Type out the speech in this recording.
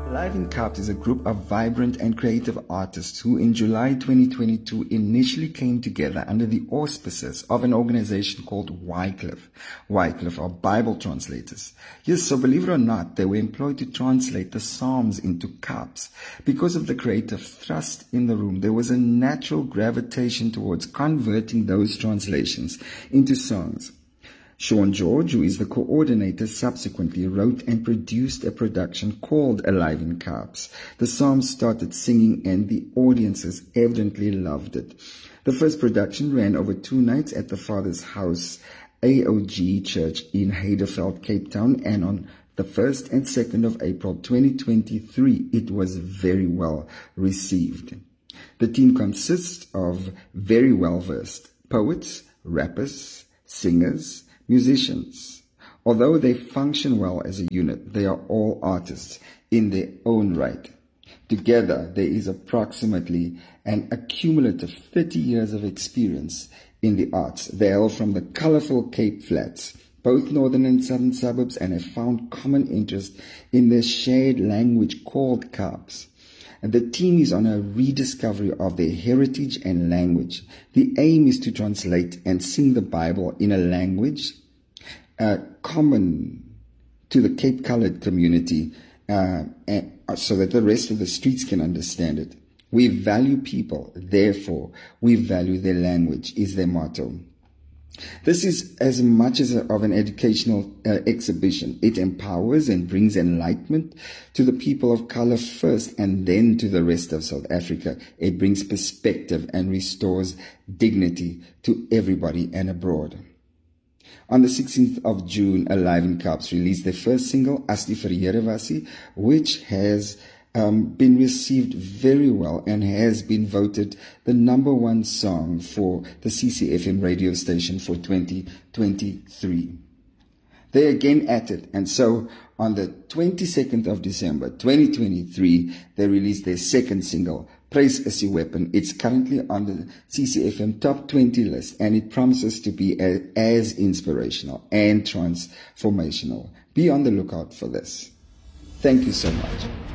Live in Caps is a group of vibrant and creative artists who in July 2022 initially came together under the auspices of an organization called Wycliffe. Wycliffe are Bible translators. Yes, so believe it or not, they were employed to translate the Psalms into Caps. Because of the creative thrust in the room, there was a natural gravitation towards converting those translations into songs. Sean George, who is the coordinator, subsequently wrote and produced a production called Alive in Caps. The psalms started singing and the audiences evidently loved it. The first production ran over 2 nights at the Father's House, AOG Church in Heidelberg, Cape Town, and on the 1st and 2nd of April 2023, it was very well received. The team consists of very well-versed poets, rappers, singers, musicians. Although they function well as a unit, they are all artists in their own right. Together, there is approximately an accumulative 30 years of experience in the arts. They hail from the colorful Cape Flats, both northern and southern suburbs, and have found common interest in their shared language called Caps. And the team is on a rediscovery of their heritage and language. The aim is to translate and sing the Bible in a language common to the Cape Colored community, and so that the rest of the streets can understand it. We value people, therefore we value their language, is their motto. This is as much as of an educational exhibition. It empowers and brings enlightenment to the people of color first and then to the rest of South Africa. It brings perspective and restores dignity to everybody and abroad. On the 16th of June, Alive in Caps released their first single, As die Verheere Wasie, which has been received very well and has been voted the #1 song for the CCFM radio station for 2023. They're again at it, and so on the 22nd of December 2023, they released their second single, Praise is Your Weapon. It's currently on the CCFM Top 20 list, and it promises to be as inspirational and transformational. Be on the lookout for this. Thank you so much.